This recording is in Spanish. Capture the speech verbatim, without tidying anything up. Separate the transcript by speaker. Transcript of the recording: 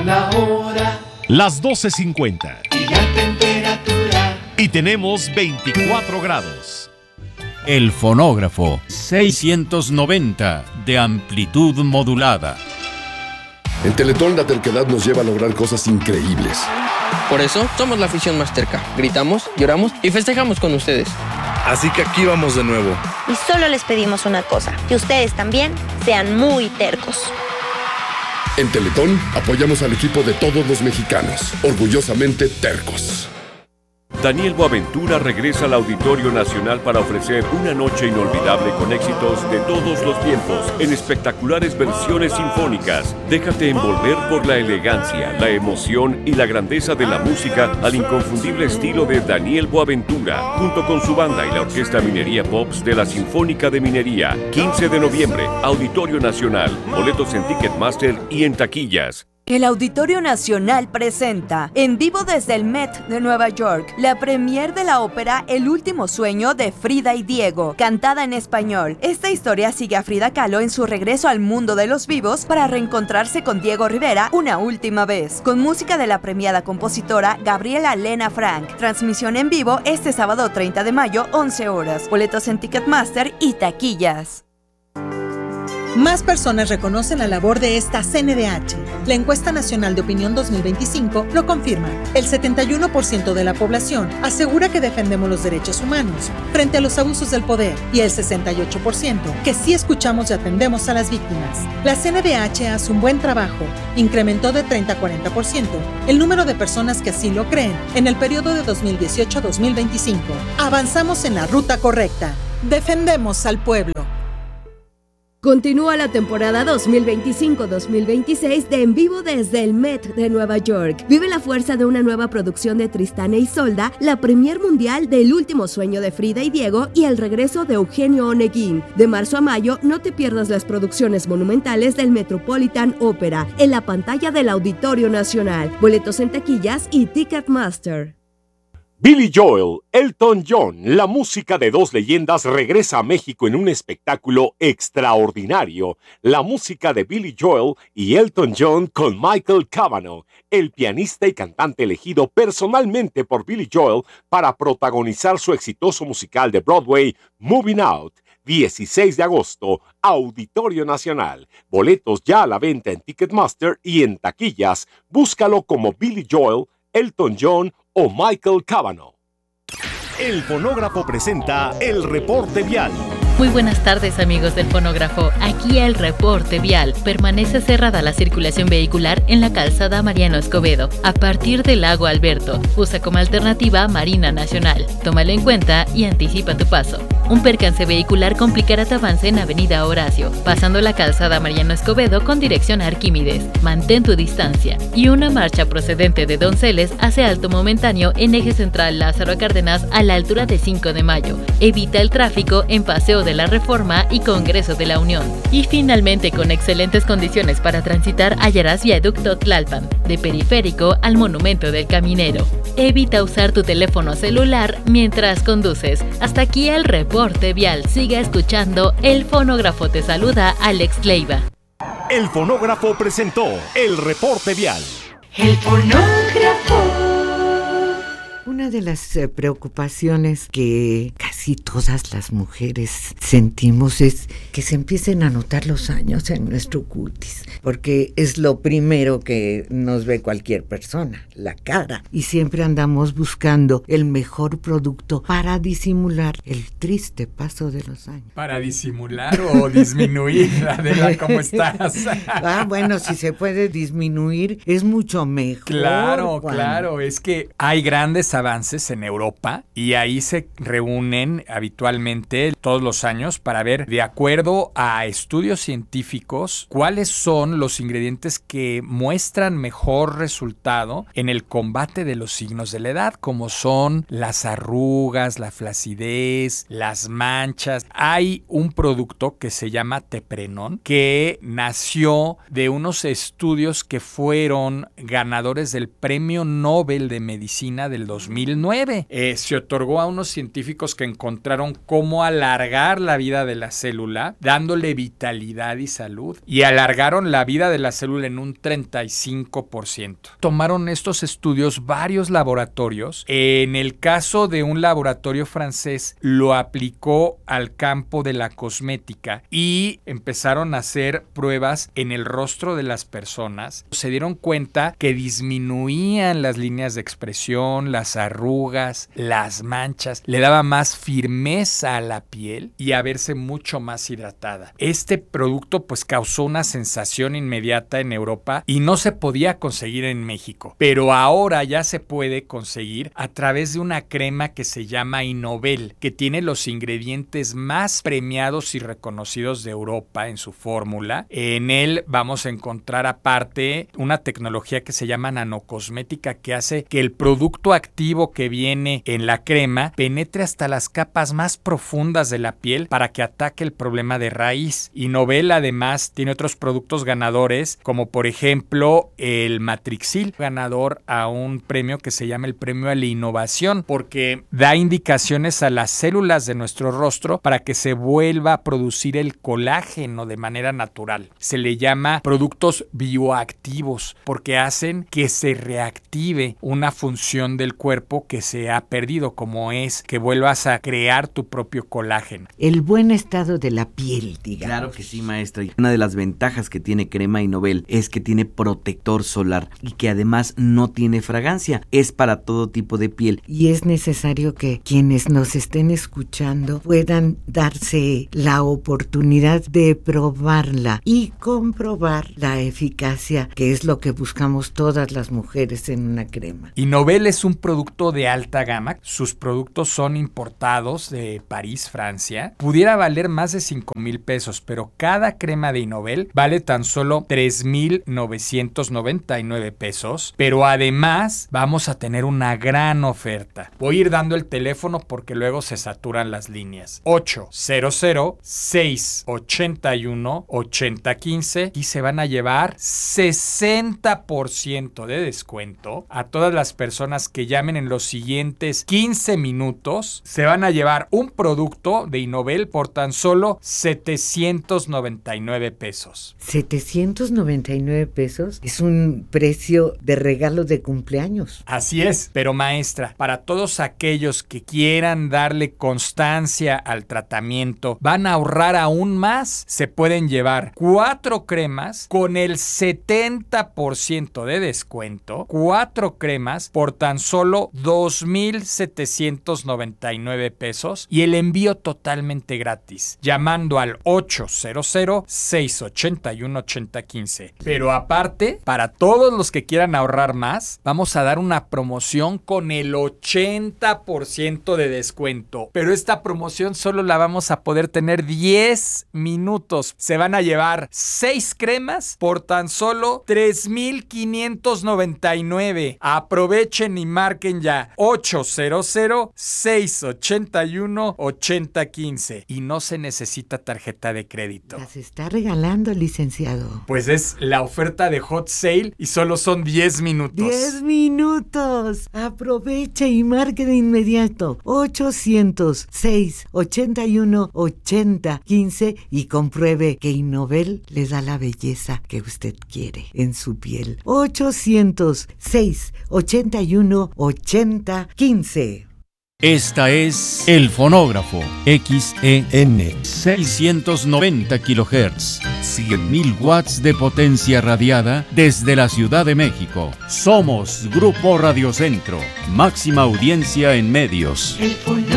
Speaker 1: la hora.
Speaker 2: Las doce cincuenta.
Speaker 1: Y la temperatura.
Speaker 2: Y tenemos veinticuatro grados.
Speaker 3: El fonógrafo seiscientos noventa de amplitud modulada.
Speaker 4: En Teletón la terquedad nos lleva a lograr cosas increíbles.
Speaker 5: Por eso somos la afición más terca. Gritamos, lloramos y festejamos con ustedes.
Speaker 6: Así que aquí vamos de nuevo.
Speaker 7: Y solo les pedimos una cosa, que ustedes también sean muy tercos.
Speaker 4: En Teletón apoyamos al equipo de todos los mexicanos, orgullosamente tercos.
Speaker 8: Daniel Boaventura regresa al Auditorio Nacional para ofrecer una noche inolvidable con éxitos de todos los tiempos en espectaculares versiones sinfónicas. Déjate envolver por la elegancia, la emoción y la grandeza de la música al inconfundible estilo de Daniel Boaventura, junto con su banda y la Orquesta Minería Pops de la Sinfónica de Minería. quince de noviembre, Auditorio Nacional. Boletos en Ticketmaster y en taquillas.
Speaker 9: El Auditorio Nacional presenta, en vivo desde el Met de Nueva York, la premier de la ópera El último sueño de Frida y Diego, cantada en español. Esta historia sigue a Frida Kahlo en su regreso al mundo de los vivos para reencontrarse con Diego Rivera una última vez, con música de la premiada compositora Gabriela Lena Frank. Transmisión en vivo este sábado treinta de mayo, once horas. Boletos en Ticketmaster y taquillas.
Speaker 10: Más personas reconocen la labor de esta C N D H. La Encuesta Nacional de Opinión dos mil veinticinco lo confirma. El setenta y uno por ciento de la población asegura que defendemos los derechos humanos frente a los abusos del poder y el sesenta y ocho por ciento que sí escuchamos y atendemos a las víctimas. La C N D H hace un buen trabajo. Incrementó de treinta a cuarenta por ciento el número de personas que así lo creen en el periodo de dos mil dieciocho a dos mil veinticinco. Avanzamos en la ruta correcta. Defendemos al pueblo.
Speaker 11: Continúa la temporada dos mil veinticinco dos mil veintiséis de En Vivo desde el Met de Nueva York. Vive la fuerza de una nueva producción de Tristán e Isolda, la premier mundial de El último sueño de Frida y Diego y el regreso de Eugenio Oneguín. De marzo a mayo, no te pierdas las producciones monumentales del Metropolitan Opera en la pantalla del Auditorio Nacional. Boletos en taquillas y Ticketmaster.
Speaker 8: Billy Joel, Elton John, la música de dos leyendas regresa a México en un espectáculo extraordinario. La música de Billy Joel y Elton John con Michael Cavanaugh, el pianista y cantante elegido personalmente por Billy Joel para protagonizar su exitoso musical de Broadway, Moving Out. dieciséis de agosto, Auditorio Nacional. Boletos ya a la venta en Ticketmaster y en taquillas. Búscalo como Billy Joel, Elton John o Michael Cavanaugh.
Speaker 2: El fonógrafo presenta el reporte vial.
Speaker 12: Muy buenas tardes, amigos del fonógrafo. Aquí el reporte vial. Permanece cerrada la circulación vehicular en la calzada Mariano Escobedo a partir del Lago Alberto. Usa como alternativa Marina Nacional. Tómalo en cuenta y anticipa tu paso. Un percance vehicular complicará tu avance en Avenida Horacio, pasando la calzada Mariano Escobedo con dirección a Arquímedes. Mantén tu distancia. Y una marcha procedente de Donceles hace alto momentáneo en eje central Lázaro Cárdenas a la altura de cinco de mayo. Evita el tráfico en Paseo de la Reforma y Congreso de la Unión. Y finalmente, con excelentes condiciones para transitar, hallarás Viaducto Tlalpan, de Periférico al Monumento del Caminero. Evita usar tu teléfono celular mientras conduces. Hasta aquí el reporte vial. Siga escuchando El Fonógrafo. Te saluda Alex Leiva.
Speaker 2: El fonógrafo presentó el reporte vial.
Speaker 1: El fonógrafo.
Speaker 13: Una de las eh, preocupaciones que casi todas las mujeres sentimos es que se empiecen a notar los años en nuestro cutis, porque es lo primero que nos ve cualquier persona, la cara, y siempre andamos buscando el mejor producto para disimular el triste paso de los años.
Speaker 14: ¿Para disimular o disminuir? Adela, ¿cómo estás?
Speaker 13: Ah, bueno, si se puede disminuir es mucho mejor.
Speaker 14: Claro,
Speaker 13: Juan.
Speaker 14: claro, es que hay grandes avances en Europa y ahí se reúnen habitualmente todos los años para ver, de acuerdo a estudios científicos, cuáles son los ingredientes que muestran mejor resultado en el combate de los signos de la edad, como son las arrugas, la flacidez, las manchas. Hay un producto que se llama Teprenón, que nació de unos estudios que fueron ganadores del Premio Nobel de Medicina del dos mil nueve. Eh, se otorgó a unos científicos que encontraron cómo alargar la vida de la célula, dándole vitalidad y salud. Y alargaron la vida de la célula en un treinta y cinco por ciento. Tomaron estos estudios varios laboratorios. En el caso de un laboratorio francés, lo aplicó al campo de la cosmética y empezaron a hacer pruebas en el rostro de las personas. Se dieron cuenta que disminuían las líneas de expresión, las arrugas, las manchas, le daba más firmeza a la piel y a verse mucho más hidratada. Este producto pues causó una sensación inmediata en Europa y no se podía conseguir en México, pero ahora ya se puede conseguir a través de una crema que se llama Innovel, que tiene los ingredientes más premiados y reconocidos de Europa en su fórmula. En él vamos a encontrar aparte una tecnología que se llama nanocosmética, que hace que el producto activo que viene en la crema penetre hasta las capas más profundas de la piel para que ataque el problema de raíz. Innovel además tiene otros productos ganadores, como por ejemplo el Matrixil, ganador a un premio que se llama el Premio a la Innovación, porque da indicaciones a las células de nuestro rostro para que se vuelva a producir el colágeno de manera natural. Se le llama productos bioactivos porque hacen que se reactive una función del cuerpo que se ha perdido, como es que vuelvas a crear tu propio colágeno.
Speaker 13: El buen estado de la piel, digamos.
Speaker 15: Claro que sí, maestra. Y una de las ventajas que tiene Crema Innovel es que tiene protector solar y que además no tiene fragancia. Es para todo tipo de piel.
Speaker 13: Y es necesario que quienes nos estén escuchando puedan darse la oportunidad de probarla y comprobar la eficacia, que es lo que buscamos todas las mujeres en una crema.
Speaker 14: Innovel es un producto de alta gama. Sus productos son importados de París, Francia. Pudiera valer más de cinco mil pesos, pero cada crema de Innovel vale tan solo tres mil novecientos noventa y nueve pesos. Pero además vamos a tener una gran oferta. Voy a ir dando el teléfono porque luego se saturan las líneas. ocho cero cero, seis ochenta y uno, ochenta quince y se van a llevar sesenta por ciento de descuento a todas las personas que llamen en los siguientes quince minutos. Se van a llevar un producto de Innovel por tan solo setecientos noventa y nueve pesos.
Speaker 13: setecientos noventa y nueve pesos es un precio de regalo de cumpleaños.
Speaker 14: Así es, pero maestra, para todos aquellos que quieran darle constancia al tratamiento, van a ahorrar aún más. Se pueden llevar cuatro cremas con el setenta por ciento de descuento, cuatro cremas por tan solo dos mil setecientos noventa y nueve pesos y el envío totalmente gratis, llamando al ocho cero cero, seis ochenta y uno, ochenta quince. Pero aparte, para todos los que quieran ahorrar más, vamos a dar una promoción con el ochenta por ciento de descuento. Pero esta promoción solo la vamos a poder tener diez minutos. Se van a llevar seis cremas por tan solo tres mil quinientos noventa y nueve. Aprovechen y marquen ya ocho cero cero, seis ochenta y uno, ochenta quince. Y no se necesita tarjeta de crédito.
Speaker 13: Las está regalando, licenciado.
Speaker 14: Pues es la oferta de Hot Sale y solo son diez minutos.
Speaker 13: diez minutos. Aproveche y marque de inmediato ochocientos, seis ochenta y uno, ochenta quince y compruebe que Innovel le da la belleza que usted quiere en su piel. ochocientos, seis ochenta y uno, ochenta quince.
Speaker 3: Esta es El Fonógrafo, X E N, seiscientos noventa kilohertz, cien mil watts de potencia radiada desde la Ciudad de México. Somos Grupo Radio Centro, máxima audiencia en medios.
Speaker 1: El Fonógrafo.